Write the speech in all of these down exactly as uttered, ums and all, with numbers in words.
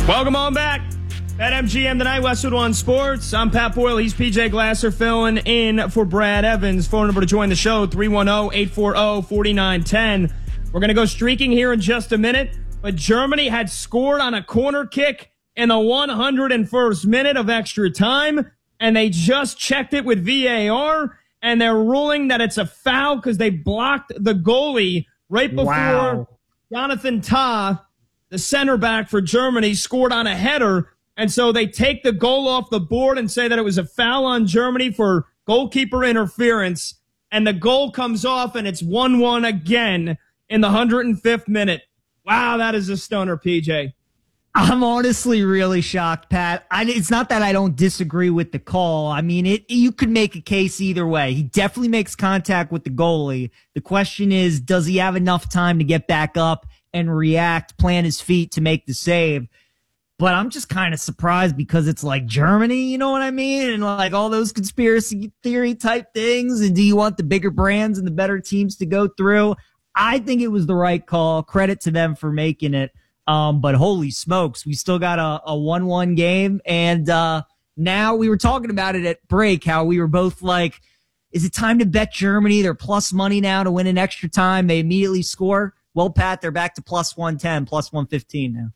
Welcome on back. At M G M tonight, Westwood One Sports. I'm Pat Boyle. He's P J Glasser filling in for Brad Evans. Phone number to join the show, three one zero, eight four zero, four nine one zero. We're going to go streaking here in just a minute, but Germany had scored on a corner kick in the one hundred first minute of extra time, and they just checked it with V A R, and they're ruling that it's a foul because they blocked the goalie right before Wow. Jonathan Tah, the center back for Germany, scored on a header. And so they take the goal off the board and say that it was a foul on Germany for goalkeeper interference. And the goal comes off, and it's one one again in the one hundred fifth minute. Wow, that is a stunner, P J. I'm honestly really shocked, Pat. I, it's not that I don't disagree with the call. I mean, it. You could make a case either way. He definitely makes contact with the goalie. The question is, does he have enough time to get back up and react, plant his feet to make the save? But I'm just kind of surprised because it's like Germany, you know what I mean? And like all those conspiracy theory type things. And do you want the bigger brands and the better teams to go through? I think it was the right call. Credit to them for making it. Um, but holy smokes, we still got a, a one one game. And uh, now we were talking about it at break, how we were both like, is it time to bet Germany? They're plus money now to win an extra time. They immediately score. Well, Pat, they're back to plus one ten, plus one fifteen now.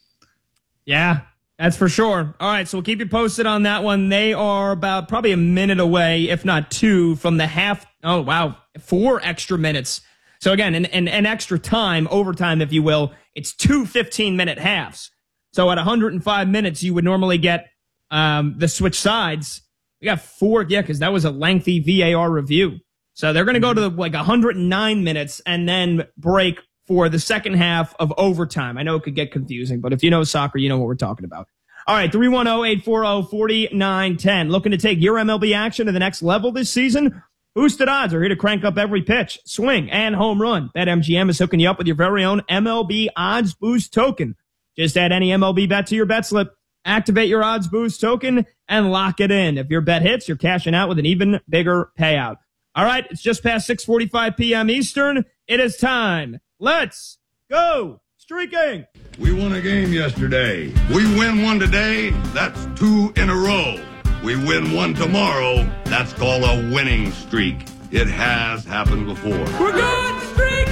Yeah, that's for sure. All right, so we'll keep you posted on that one. They are about probably a minute away, if not two, from the half. Oh, wow, four extra minutes. So again, an, an, an extra time, overtime, if you will. It's two fifteen-minute halves. So at one hundred five minutes, you would normally get um, the switch sides. We got four, yeah, because that was a lengthy V A R review. So they're going to go to like one hundred nine minutes and then break for the second half of overtime. I know it could get confusing, but if you know soccer, you know what we're talking about. All right, three one zero, eight four zero, four nine one zero. Looking to take your M L B action to the next level this season? Boosted Odds are here to crank up every pitch, swing, and home run. BetMGM is hooking you up with your very own M L B Odds Boost token. Just add any M L B bet to your bet slip, activate your Odds Boost token, and lock it in. If your bet hits, you're cashing out with an even bigger payout. All right, it's just past six forty-five p.m. Eastern. It is time. Let's go streaking. We won a game yesterday. We win one today, that's two in a row. We win one tomorrow, that's called a winning streak. It has happened before. We're good streaking!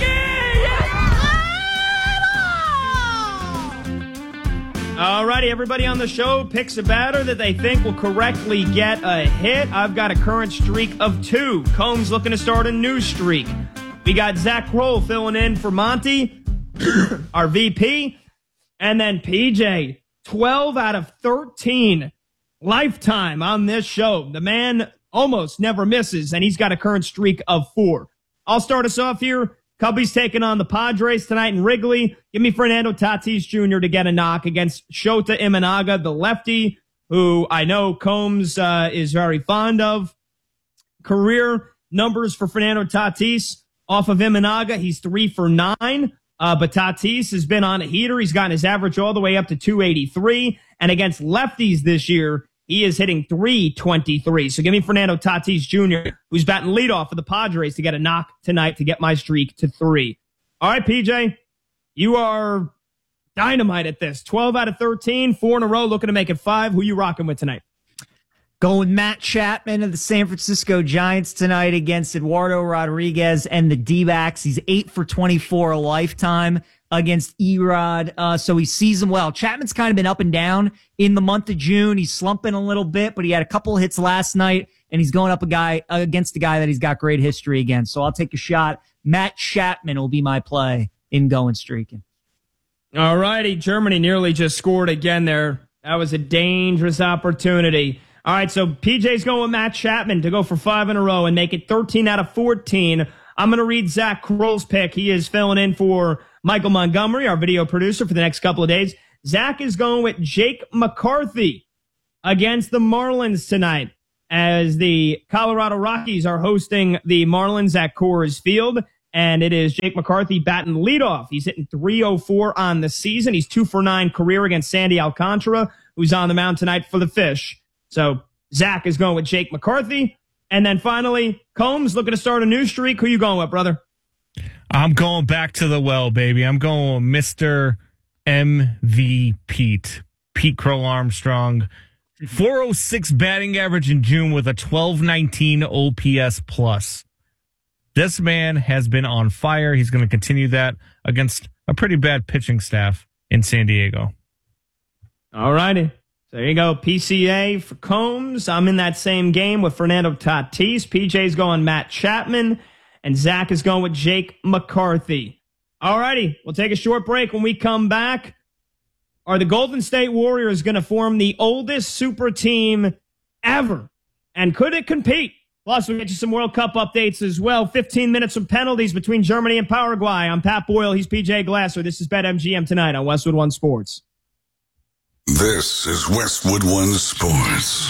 All righty, everybody on the show picks a batter that they think will correctly get a hit. I've got a current streak of two. Combs looking to start a new streak. We got Zach Kroll filling in for Monty, our V P. And then P J, twelve out of thirteen lifetime on this show. The man almost never misses, and he's got a current streak of four. I'll start us off here. Cubbies taking on the Padres tonight in Wrigley. Give me Fernando Tatis Junior to get a knock against Shota Imanaga, the lefty, who I know Combs uh, is very fond of. Career numbers for Fernando Tatis off of Imanaga, he's three for nine. Uh, but Tatis has been on a heater. He's gotten his average all the way up to two eighty-three. And against lefties this year, he is hitting three twenty-three. So give me Fernando Tatis Junior, who's batting leadoff for the Padres to get a knock tonight to get my streak to three. All right, P J, you are dynamite at this. twelve out of thirteen, four in a row, looking to make it five. Who you rocking with tonight? Going with Matt Chapman of the San Francisco Giants tonight against Eduardo Rodriguez and the D-backs. He's eight for twenty-four a lifetime against Erod. Uh, so he sees him well. Chapman's kind of been up and down in the month of June. He's slumping a little bit, but he had a couple of hits last night, and he's going up a guy uh, against a guy that he's got great history against. So I'll take a shot. Matt Chapman will be my play in going streaking. All righty. Germany nearly just scored again there. That was a dangerous opportunity. All right, so P J's going with Matt Chapman to go for five in a row and make it thirteen out of fourteen. I'm going to read Zach Kroll's pick. He is filling in for Michael Montgomery, our video producer, for the next couple of days. Zach is going with Jake McCarthy against the Marlins tonight as the Colorado Rockies are hosting the Marlins at Coors Field. And it is Jake McCarthy batting leadoff. He's hitting three oh four on the season. He's two for nine career against Sandy Alcantara, who's on the mound tonight for the Fish. So Zach is going with Jake McCarthy. And then finally, Combs looking to start a new streak. Who you going with, brother? I'm going back to the well, baby. I'm going with Mister M V Pete. Pete Crow Armstrong. four oh six batting average in June with a twelve nineteen O P S plus. This man has been on fire. He's going to continue that against a pretty bad pitching staff in San Diego. All righty. So there you go. P C A for Combs. I'm in that same game with Fernando Tatis. P J's going Matt Chapman. And Zach is going with Jake McCarthy. All righty. We'll take a short break. When we come back, are the Golden State Warriors going to form the oldest super team ever? And could it compete? Plus, we'll get you some World Cup updates as well. fifteen minutes of penalties between Germany and Paraguay. I'm Pat Boyle. He's P J Glasser. This is BetMGM tonight on Westwood One Sports. This is Westwood One Sports.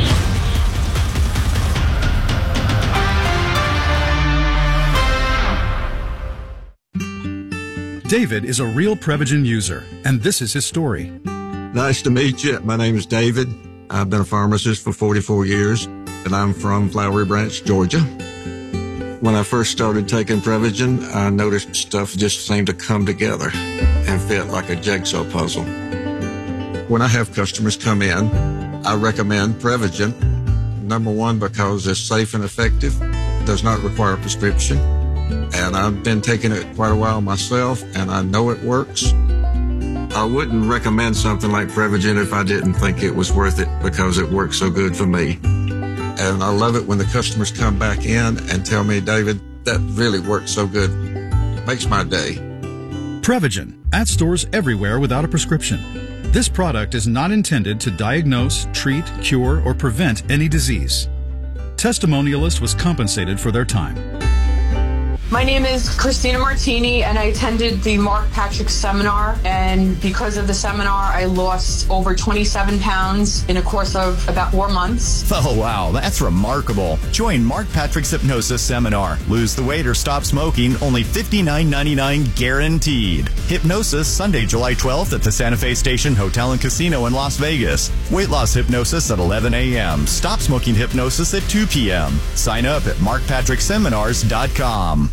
David is a real Prevagen user, and this is his story. Nice to meet you. My name is David. I've been a pharmacist for forty-four years, and I'm from Flowery Branch, Georgia. When I first started taking Prevagen, I noticed stuff just seemed to come together and fit like a jigsaw puzzle. When I have customers come in, I recommend Prevagen. Number one, because it's safe and effective, does not require a prescription. And I've been taking it quite a while myself, and I know it works. I wouldn't recommend something like Prevagen if I didn't think it was worth it because it works so good for me. And I love it when the customers come back in and tell me, David, that really worked so good. It makes my day. Prevagen, at stores everywhere without a prescription. This product is not intended to diagnose, treat, cure, or prevent any disease. Testimonialist was compensated for their time. My name is Christina Martini, and I attended the Mark Patrick seminar, and because of the seminar, I lost over twenty-seven pounds in a course of about four months. Oh, wow, that's remarkable. Join Mark Patrick's Hypnosis Seminar. Lose the weight or stop smoking, only fifty-nine ninety-nine guaranteed. Hypnosis, Sunday, July twelfth at the Santa Fe Station Hotel and Casino in Las Vegas. Weight loss hypnosis at eleven a.m. Stop smoking hypnosis at two p.m. Sign up at mark patrick seminars dot com.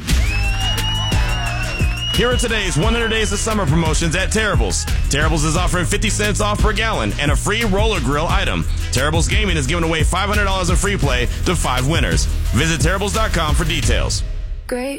Here are today's one hundred Days of Summer promotions at Terrible's. Terrible's is offering fifty cents off per gallon and a free roller grill item. Terrible's Gaming is giving away five hundred dollars in free play to five winners. Visit terribles dot com for details. Great.